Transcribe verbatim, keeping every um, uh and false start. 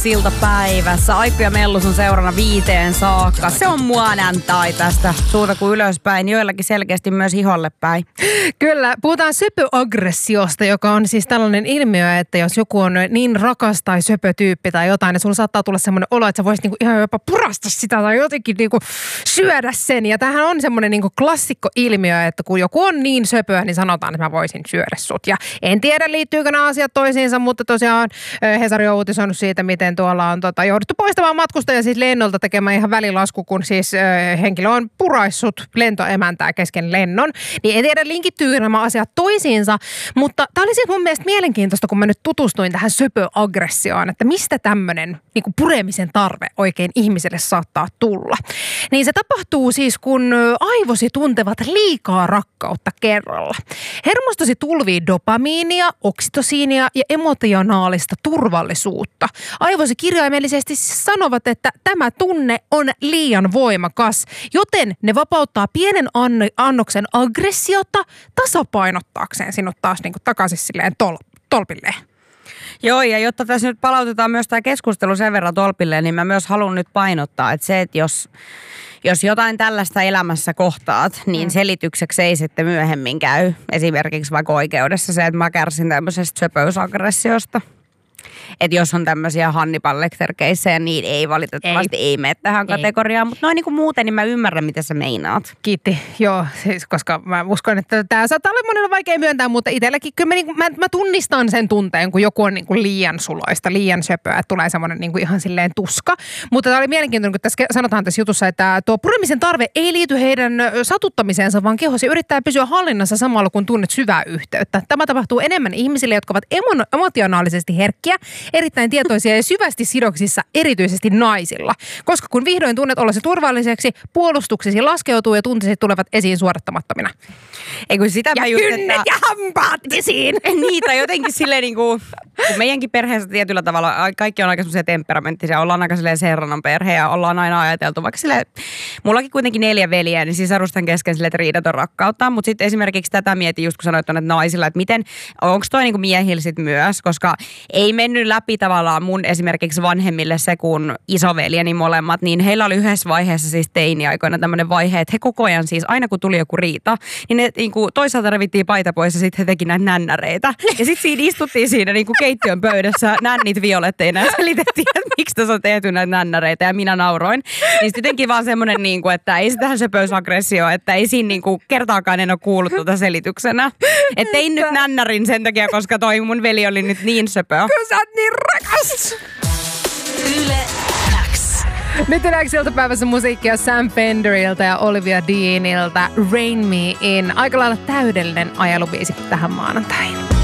iltapäivässä. Aikku ja Mellus on seurana viiteen saakka. Se on muanantai tästä suuta kuin ylöspäin, joillakin selkeästi myös iholle päin. Kyllä, puhutaan söpöaggressiosta, joka on siis tällainen ilmiö, että jos joku on niin rakas tai söpötyyppi tai jotain, niin sulla saattaa tulla semmoinen olo, että sä voisit niinku ihan jopa purasta sitä tai jotenkin niinku syödä sen. Ja tämähän on semmoinen niinku klassikko-ilmiö, että kun joku on niin söpöä, niin sanotaan, että mä voisin syödä sut. Ja en tiedä, liittyykö nämä asiat toisiinsa, mutta tosiaan Hesari on uutisoinut siitä, miten tuolla on tota, jouduttu poistamaan matkustaja siis lennolta tekemään ihan välilasku, kun siis ö, henkilö on puraissut lentoemäntää kesken lennon. Niin en tiedä, linkittyykö nämä asiat toisiinsa, mutta tämä oli siis mun mielestä mielenkiintoista, kun mä nyt tutustuin tähän söpöaggressioon, että mistä tämmöinen niin kuin puremisen tarve oikein ihmiselle saattaa tulla. Niin se tapahtuu siis, kun aivosi tuntevat liikaa rakkautta kerralla. Hermostosi tulvii dopamiinia, oksitosiinia ja emotionaalista turvallisuutta. Aivosi kirjaimellisesti sanovat, että tämä tunne on liian voimakas, joten ne vapauttaa pienen annoksen aggressiota tasapainottaakseen sinut taas niin kuin takaisin silleen tol- tolpilleen. Joo, ja jotta tässä nyt palautetaan myös tämä keskustelu sen verran tolpilleen, niin mä myös haluan nyt painottaa, että se, että jos, jos jotain tällaista elämässä kohtaat, niin selitykseksi ei sitten myöhemmin käy. Esimerkiksi vaikka oikeudessa se, että mä kärsin tämmöisestä söpöysaggressiosta. Että jos on tämmöisiä Hannibal Lecter-keissejä, niin ei valitettavasti ei, ei mene tähän ei. kategoriaan. Mutta noin niin kuin muuten, niin mä ymmärrän, mitä sä meinaat. Kiitti. Joo, siis, koska mä uskon, että tämä saattaa olla monella vaikea myöntää, mutta itselläkin kyllä mä, niin kuin, mä, mä tunnistan sen tunteen, kun joku on niin kuin liian suloista, liian söpöä, että tulee semmoinen niin kuin ihan silleen tuska. Mutta tämä oli mielenkiintoinen, kun tässä sanotaan tässä jutussa, että tuo puremisen tarve ei liity heidän satuttamiseensa, vaan kehosi yrittää pysyä hallinnassa samalla, kun tunnet syvää yhteyttä. Tämä tapahtuu enemmän ihmisille, jotka ovat emo- emotionaalisesti herkkiä, erittäin tietoisia ja syvästi sidoksissa erityisesti naisilla. Koska kun vihdoin tunnet ollasi turvalliseksi, puolustuksesi laskeutuu ja tuntiset tulevat esiin suorittamattomina. Ei kun sitä ja mä just, kynnet että... ja hampaat esiin. Niitä jotenkin silleen niinku, kun meidänkin perheessä tietyllä tavalla kaikki on aika semmoisia temperamenttisia. Ollaan aika silleen Serranan perhe ja ollaan aina ajateltu, vaikka silleen, mullakin kuitenkin neljä veljeä, niin sisarustan kesken silleen, että riidat on rakkautta. Mutta sitten esimerkiksi tätä mietin just kun sanoit tuonne naisilla, että miten, onko toi niinku miehillä sit myös, koska ei mennyt läpi tavallaan mun esimerkiksi vanhemmille se, kun isoveljeni molemmat, niin heillä oli yhdessä vaiheessa siis teini-aikoina tämmöinen vaihe, että he koko ajan siis, aina kun tuli joku riita, niin ne niin kuin, toisaalta revittiin paita pois ja sitten he teki näitä nännäreitä. Ja sitten siinä istuttiin siinä niin kuin keittiön pöydässä nännit violetteina ja selitettiin, että miksi tässä on tehty näitä nännäreitä ja minä nauroin. Niin sitten jotenkin vaan semmoinen, niin kuin, että ei se tähän söpöysaggressio, että ei siinä niin kuin, kertaakaan en ole kuullut tuota selityksenä. Että tein nyt nännärin sen takia, koska toi mun veli oli nyt niin söpö. Kyllä sä oot niin rakas! Yle X. Nyt Yle X-iltapäivässä musiikkia Sam Fenderiltä ja Olivia Deanilta Rain Me In. Aika lailla täydellinen ajelubiisi tähän maanantaihin.